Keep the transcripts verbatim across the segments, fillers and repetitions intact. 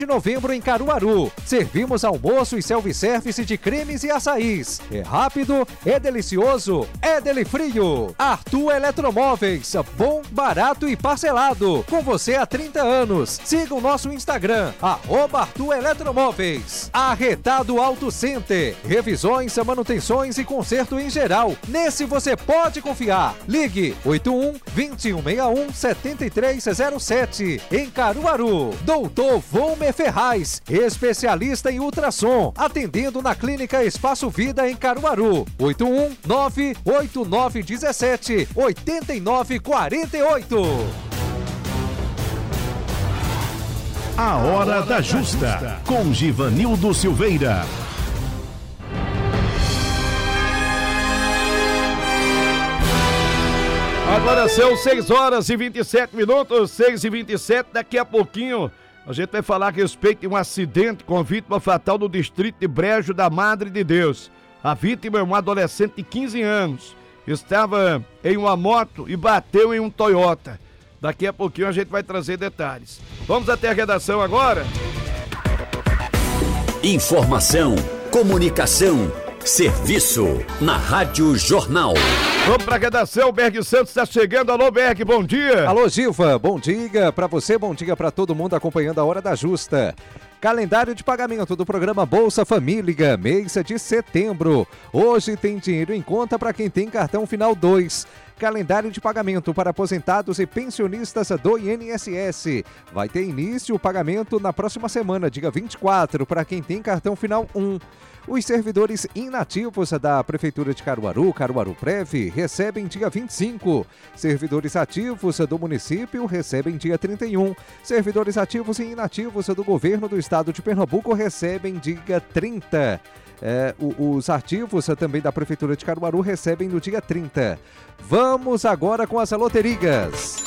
de novembro em Caruaru. Servimos almoço e self-service de cremes e açaís. É rápido, é delicioso, é Delifrio. Arthur Eletromóveis, bom, barato e parcelado. Com você há trinta anos. Siga o nosso Instagram, arroba Arthur Eletromóveis. Arretado Auto Center. Revisões, manutenções e conserto em geral. Nesse você pode confiar. Ligue oito um, dois um seis um, sete três zero sete. Em Caruaru. Doutor Volmer Ferraz, especialista em ultrassom, atendendo na Clínica Espaço Vida em Caruaru. oito um nove oito nove um sete oito nove quatro oito. A Hora da Justa, com Givanildo Silveira. Agora são seis horas e vinte e sete minutos, seis e vinte e sete, daqui a pouquinho a gente vai falar a respeito de um acidente com vítima fatal no distrito de Brejo da Madre de Deus. A vítima é um adolescente de quinze anos, estava em uma moto e bateu em um Toyota. Daqui a pouquinho a gente vai trazer detalhes. Vamos até a redação agora? Informação, comunicação, serviço na Rádio Jornal. Vamos para a redação, o Berg Santos está chegando. Alô, Berg, bom dia. Alô, Gilva, bom dia para você, bom dia para todo mundo acompanhando a Hora da Justa. Calendário de pagamento do programa Bolsa Família, mês de setembro. Hoje tem dinheiro em conta para quem tem cartão final dois. Calendário de pagamento para aposentados e pensionistas do I N S S. Vai ter início o pagamento na próxima semana, dia vinte e quatro, para quem tem cartão final um. Os servidores inativos da Prefeitura de Caruaru, Caruaru Prev, recebem dia vinte e cinco. Servidores ativos do município recebem dia trinta e um. Servidores ativos e inativos do governo do estado de Pernambuco recebem dia trinta. É, os ativos também da Prefeitura de Caruaru recebem no dia trinta. Vamos agora com as loterigas.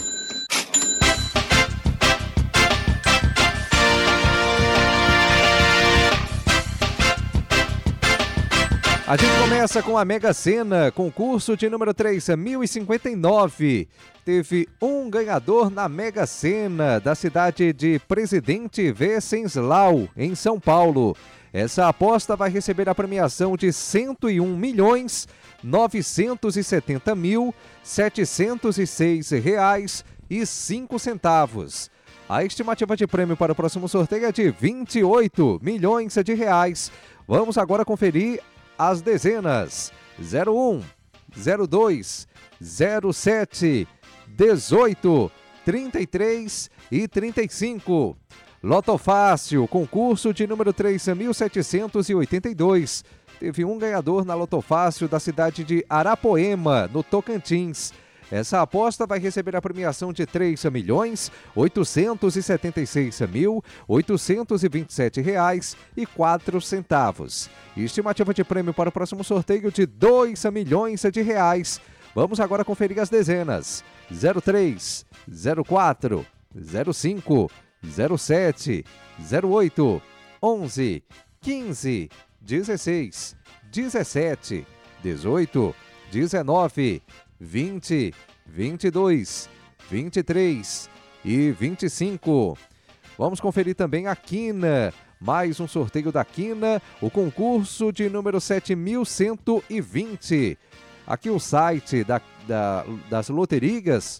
A gente começa com a Mega Sena, concurso de número três mil e cinquenta e nove. Teve um ganhador na Mega Sena da cidade de Presidente Venceslau, em São Paulo. Essa aposta vai receber a premiação de cento e um milhões novecentos e setenta mil setecentos e seis reais e cinco centavos. A estimativa de prêmio para o próximo sorteio é de vinte e oito milhões de reais. Vamos agora conferir as dezenas: zero um, zero dois, zero sete, dezoito, trinta e três e trinta e cinco. Loto Fácil, concurso de número três mil setecentos e oitenta e dois. Teve um ganhador na Loto Fácil da cidade de Arapoema, no Tocantins. Essa aposta vai receber a premiação de três milhões oitocentos e setenta e seis mil oitocentos e vinte e sete reais e quatro centavos. Estimativa de prêmio para o próximo sorteio de dois milhões de reais. Vamos agora conferir as dezenas: zero três, zero quatro, zero cinco, zero sete, zero oito, onze, quinze, dezesseis, dezessete, dezoito, dezenove, vinte, vinte e dois, vinte e três e vinte e cinco. Vamos conferir também a Quina. Mais um sorteio da Quina, o concurso de número sete mil cento e vinte. Aqui o site da, da, das loterigas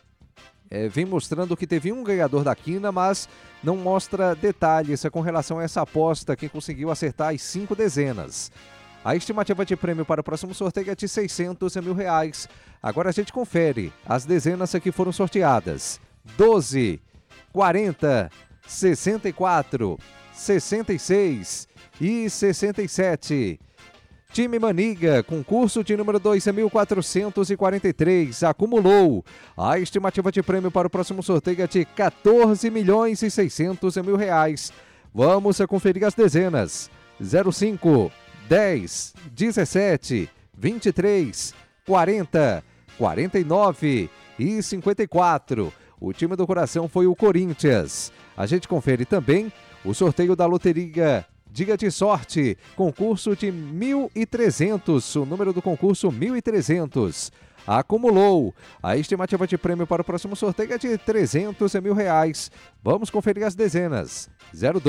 é, vem mostrando que teve um ganhador da Quina, mas não mostra detalhes com relação a essa aposta, quem conseguiu acertar as cinco dezenas. A estimativa de prêmio para o próximo sorteio é de seiscentos mil reais. Agora a gente confere as dezenas que foram sorteadas: doze, quarenta, sessenta e quatro, sessenta e seis e sessenta e sete. Time Maniga, concurso de número dois mil quatrocentos e quarenta e três, acumulou. A estimativa de prêmio para o próximo sorteio é de quatorze milhões e seiscentos mil reais. Vamos conferir as dezenas: zero cinco, dez, dezessete, vinte e três, quarenta, quarenta e nove e cinquenta e quatro. O time do coração foi o Corinthians. A gente confere também o sorteio da loteria Diga de Sorte, concurso de mil e trezentos, o número do concurso mil e trezentos. Acumulou. A estimativa de prêmio para o próximo sorteio é de trezentos mil reais. Vamos conferir as dezenas: zero dois.